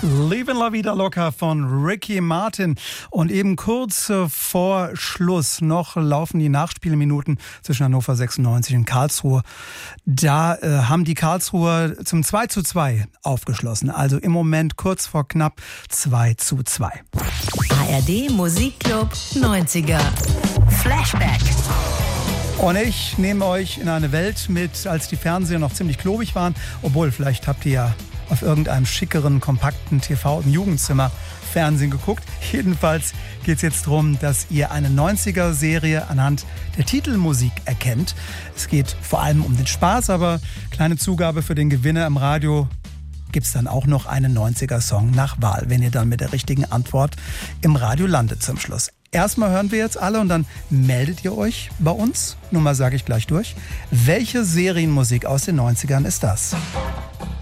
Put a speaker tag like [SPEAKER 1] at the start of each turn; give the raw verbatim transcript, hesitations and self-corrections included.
[SPEAKER 1] Livin' La Vida Loca von Ricky Martin. Und eben kurz äh, vor Schluss noch laufen die Nachspielminuten zwischen Hannover sechsundneunzig und Karlsruhe. Da äh, haben die Karlsruher zum zwei zu zwei aufgeschlossen. Also im Moment kurz vor knapp zwei zu zwei.
[SPEAKER 2] A R D Musikclub neunziger Flashback.
[SPEAKER 1] Und ich nehme euch in eine Welt mit, als die Fernseher noch ziemlich klobig waren. Obwohl, vielleicht habt ihr ja auf irgendeinem schickeren, kompakten T V im Jugendzimmer Fernsehen geguckt. Jedenfalls geht es jetzt darum, dass ihr eine neunziger-Serie anhand der Titelmusik erkennt. Es geht vor allem um den Spaß, aber kleine Zugabe für den Gewinner im Radio gibt es dann auch noch einen neunziger-Song nach Wahl, wenn ihr dann mit der richtigen Antwort im Radio landet zum Schluss. Erstmal hören wir jetzt alle und dann meldet ihr euch bei uns. Nummer sage ich gleich durch. Welche Serienmusik aus den neunzigern ist das?